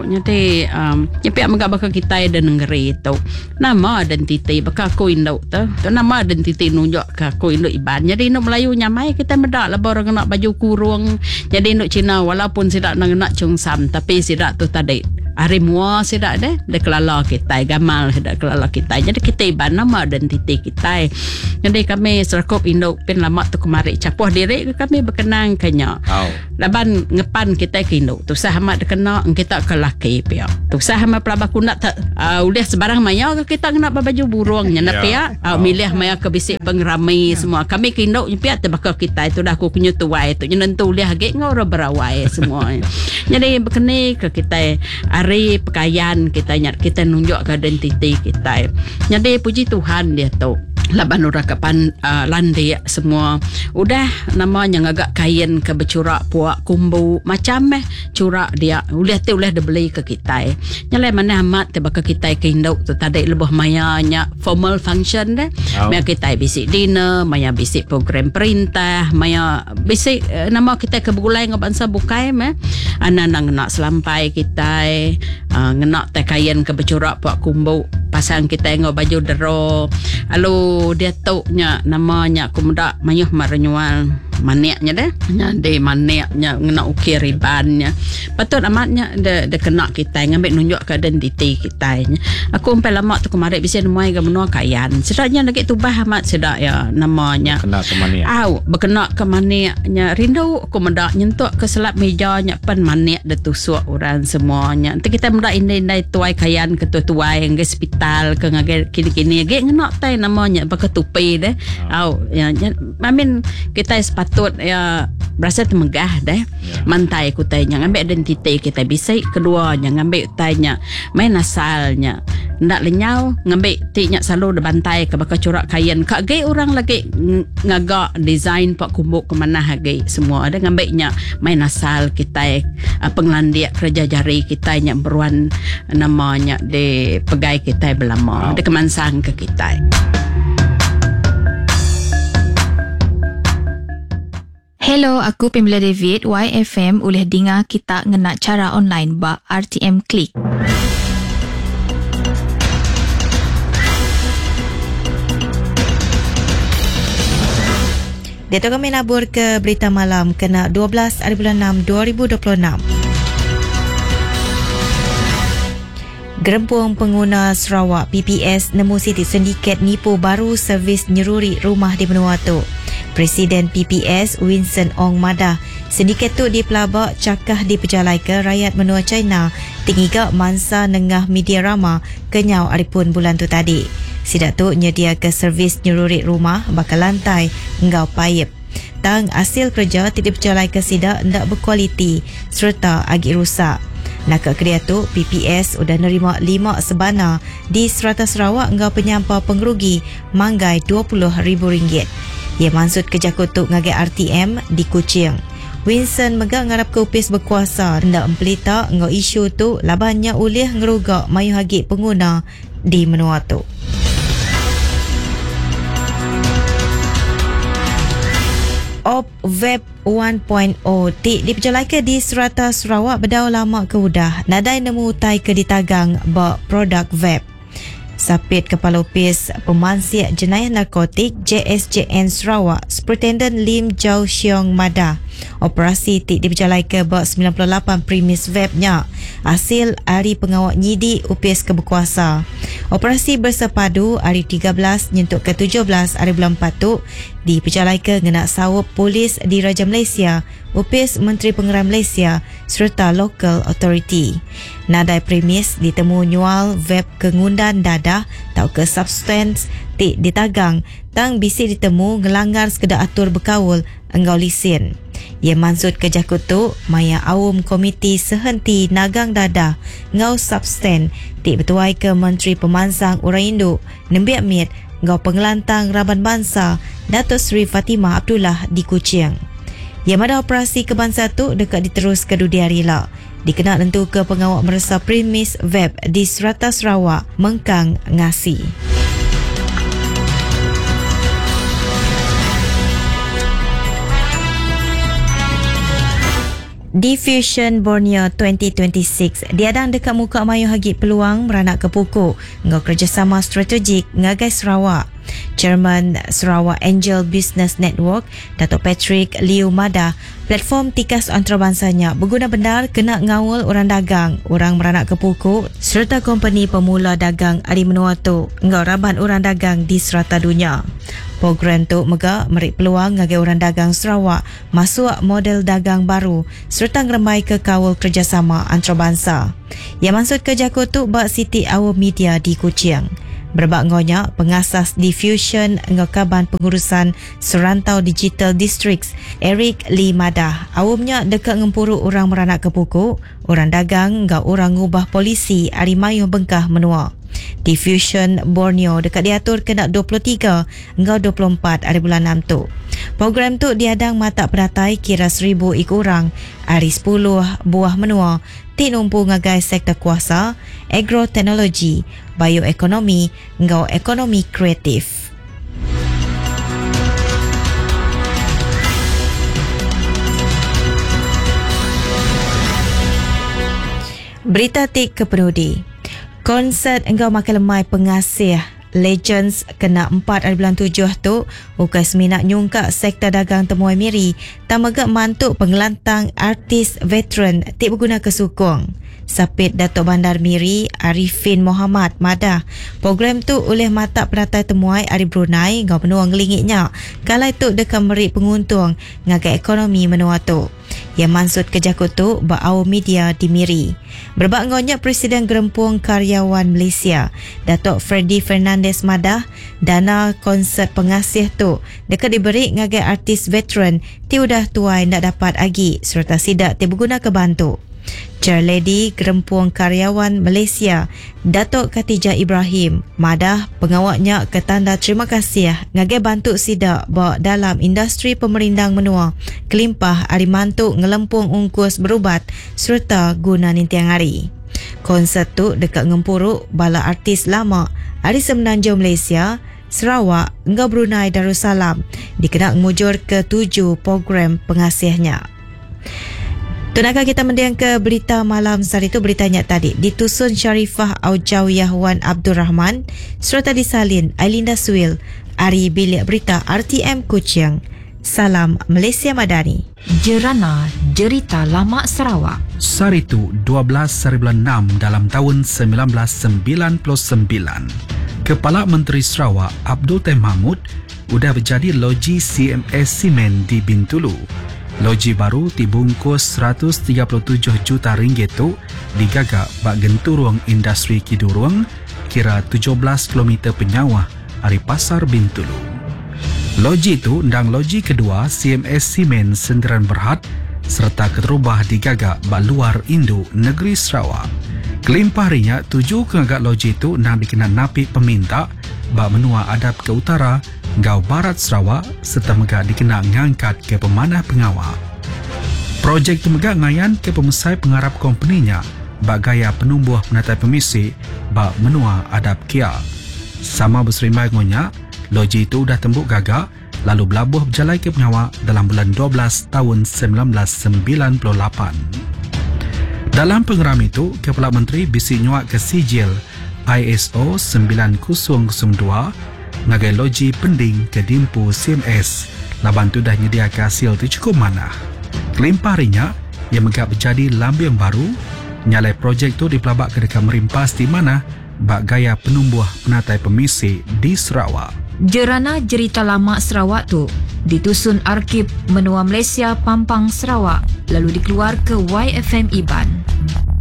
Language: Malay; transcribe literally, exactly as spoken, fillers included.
Jadi um, nyepiak magak bakal kita dan negeri tu. Nama dan titi bakal aku induk tu. Tu nama dan titi nunjuk ke aku induk iban. Jadi induk Melayu nyamai kita medak lah baru nak baju kurung. Jadi induk Cina walaupun sidak nak cung sam tapi sidak tu tadi. Hari mua sidak deh, dah kelala kita, gamal dah kelala kita. Jadi kita iban nama dan titi kita. Jadi kami serkup induk pin lama tu kemari capuh diri kami berkenang kanya. Oh. Laban ngepan kita ke induk. Tu sah amat kena kita ke laki pia. Tu sah amat pelabak kunat uh, uliah sebarang maya kita kena baju burungnya na pia. Uh, milih maya ke bisik pengerami yeah. Semua. Kami ke induk pia tebakal kita itu dah aku kunyu tuai tu. Nentu uliah gek ngau berawai semua. Jadi berkeni ke kita hari pakaian kita nyat kita nunjuk ke identiti kita. Jadi puji Tuhan dia tu. Laban ura kapan uh, landi semua udah namanya ngagak kain ke bercurak puak kumbu macam eh curak dia udah tu udah dibeli ke kita nyalai mana amat tiba ke kita ke induk tu tadi lebih mayanya formal function deh oh. Maya kita bisik dinner maya bisik program perintah maya bisik uh, nama kita ke begulai ngabansa bukai meh anak-anak nak selampai kita uh, ngenak teh kain ke bercurak puak kumbu pasang kita ngau baju dero lalu dia tahu nya namanya kumda mayuh maranyual maniaknya deh nya de maniaknya ngena ukir ribannya patut amatnya de de kena kita ngambil nunjuk ke identiti kita nya aku sampai lama tu kemarin bisa nemuai ke menua kayan sedaknya lagi tubah amat sedak ya namanya kena ke maniak au berkena ke maniaknya rindu aku mendak nyentuk ke selap mejanya pan maniak de tusuk orang semuanya nanti kita mendak indai-indai tuai kayan ke tuai yang ke hospital ke ngage kini-kini ge ngena tai namanya pakai tupi deh au ya I mean kita patut ya berasa temegah deh yeah. Mantai ku tanya ngambil identiti kita bisa keduanya ngambil tanya main asalnya ndak lenyau ngambil tiknya selalu de bantai ke bakal curak kain kak gay orang lagi ngagak design pak kumbuk ke mana hagi semua ada ngambilnya main asal kita uh, penglandiak kerja jari kita nya beruan namanya de pegai kita belama de kemansang ke kita. Hello, aku Pamela David, Y F M boleh dengar kita ngena cara online ba R T M Klik. Dato' kami nabur ke berita malam kena dua belas hari bulan enam dua ribu dua puluh enam. Gerempung pengguna Sarawak P P S nemu sitik sindiket nipu baru servis nyeruri rumah di Vanuatu. Presiden P P S Winston Ong Madah sindiket tu dipelabak cakah di pejalai ke rakyat menua China tinggiga mansa nengah media rama kenyau aripun bulan tu tadi. Sidak tu nyedia ke servis nyeruri rumah bakal lantai engau payep. Tang hasil kerja tidak pejalai ke sidak ndak berkualiti serta agi rusak. Nak kerja tu P P S sudah nerima lima sebana di Serata Sarawak engau penyampa pengerugi manggai dua puluh ribu ringgit. Ia maksud kerja kutuk ngagai R T M di Kuching. Winston megak ngarap ke upis berkuasa hendak empelita ngau isu tu labannya ulih ngerugak mayu hagi pengguna di Vanuatu. Op Web satu titik nol ti diperjalai ke di Serata Sarawak berdau lama ke udah nadai nemu utai ke ditagang ba produk web. Sapit Kepala Opis Pemansiak Jenayah Narkotik J S J N Sarawak Superintendent Lim Jau Siong Madah operasi ti diperjalai ke ba sembilan puluh lapan premis webnya hasil hari pengawal nyidik upis keberkuasa. Operasi bersepadu hari tiga belas nyentuk ke tujuh belas hari bulan empat tu diperjalai ke ngena sawup polis di Raja Malaysia upis Menteri Pengeran Malaysia serta local authority. Nadai premis ditemu nyual web kengundan dadah tau ke substance ti ditagang tang bisi ditemu ngelanggar sekedar atur berkawul enggau lisin. Ia maksud kerja kutu maya awam komiti sehenti nagang dadah ngau substan ti bertuai ke Menteri Pemansang Orang Induk nembiak mit ngau pengelantang Raban Bangsa Datuk Seri Fatimah Abdullah di Kuching. Ia mada operasi kebangsaan tu dekat diterus ke Dudiari lah. Dikenal tentu ke pengawal merasa premis web di Serata Sarawak Mengkang Ngasi. Diffusion Borneo twenty twenty-six diadang dekat muka mayu hagi peluang meranak ke pokok ngau kerjasama strategik ngagai Sarawak. Chairman Sarawak Angel Business Network, Datuk Patrick Liu Mada, platform tikas antarabangsa berguna benar kena ngawal orang dagang, orang meranak ke pokok serta company pemula dagang adi menua tu ngau raban orang dagang di serata dunia. Program tu mega merik peluang ngagai orang dagang Sarawak masuk model dagang baru serta ngeremai ke kawal kerjasama antarabangsa. Yang maksud kerja tu bak Siti Awo Media di Kuching. Berbak ngonya pengasas Diffusion ngakaban pengurusan Serantau Digital Districts Eric Lee Madah. Awamnya dekat ngempuru orang meranak ke pokok, orang dagang ngau orang ngubah polisi ari mayu bengkah menua. Diffusion Borneo dekat diatur kena dua puluh tiga hingga dua puluh empat hari bulan enam tu. Program tu diadang mata peratai kira seribu ik orang, hari sepuluh buah menua, ti numpu ngagai sektor kuasa, agroteknologi, bioekonomi, ngau ekonomi kreatif. Berita tik kepenudi. Konsert engkau makan lemai pengasih Legends kena empat hari bulan tujuh tu ukas minat nyungkak sektor dagang temuai miri tamagak mantuk pengelantang artis veteran tik berguna kesukung. Sapit Datuk Bandar Miri Arifin Muhammad Madah. Program tu oleh mata peratai temuai ari Brunei ngau menua ngelingitnya. Kalai tu dekat merik penguntung ngagai ekonomi menua tu. Yang maksud kejakut tu ba'au media di Miri. Berbak ngonya Presiden Gerempung Karyawan Malaysia Datuk Freddy Fernandez Madah dana konsert pengasih tu dekat diberi ngagai artis veteran ti udah tuai nak dapat agi serta sidak ti berguna kebantu. Chairlady Gerempung Karyawan Malaysia Datuk Khatijah Ibrahim Madah pengawaknya ketanda terima kasih ngagai bantu sidak bawa dalam industri pemerindang menua kelimpah ari mantuk ngelempung ungkus berubat serta guna nintiang hari. Konsert tu dekat ngempuruk bala artis lama ari Semenanjung Malaysia, Sarawak, hingga Brunei Darussalam dikenak mujur ke tujuh program pengasihnya. Tunakah kita mendiang ke berita malam sehari itu beritanya tadi. Ditusun Syarifah Aujawiyah Wan Abdul Rahman serta disalin Ailinda Suil Ari Bilik Berita R T M Kuching. Salam Malaysia Madani. Jerana Jerita Lama Sarawak. Saritu dua belas hari bulan enam dalam tahun seribu sembilan ratus sembilan puluh sembilan. Kepala Menteri Sarawak Abdul Tahir Mahmud sudah berjadi loji C M S Simen di Bintulu. Loji baru dibungkus seratus tiga puluh tujuh juta ringgit tu digagak bak genturung industri Kidurung kira tujuh belas kilometer penyawah dari Pasar Bintulu. Loji itu ndang loji kedua C M S Simen Sendirian Berhad serta keterubah digagak bak luar induk negeri Sarawak. Kelimpah rinya tujuh kegagak loji itu ndang dikenal napi peminta bak menua adap ke utara Gau Barat Sarawak serta megak dikenal ngangkat ke pemanah pengawal. Projek tu megak ngayan ke pemesai pengarap kompeninya bak gaya penumbuh penatai pemisi bak menua adap kia. Sama berserimai ngonya, loji itu dah tembuk gagak lalu belabuh berjalai ke penyawa dalam bulan dua belas tahun seribu sembilan ratus sembilan puluh lapan. Dalam pengeram itu, Kepala Menteri bisi nyuak ke sijil I S O sembilan kosong kosong dua ngagai loji pending ke dimpu C M S laban tu dah nyedia ke hasil tu cukup mana. Kelimpah rinya yang megak berjadi lambiang baru nyalai projek tu dipelabak ke dekat merimpas di mana bak gaya penumbuh penatai pemisi di Sarawak. Jerana Jerita Lama Sarawak tu ditusun Arkib Menua Malaysia Pampang Sarawak lalu dikeluar ke Y F M Iban.